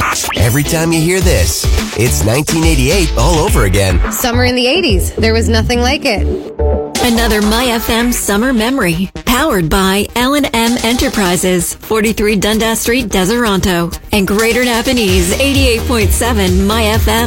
Every time you hear this, it's 1988 all over again. Summer in the 80s. There was nothing like it. Another My FM summer memory. Powered by L&M Enterprises, 43 Dundas Street, Deseronto. And Greater Napanese, 88.7 My FM.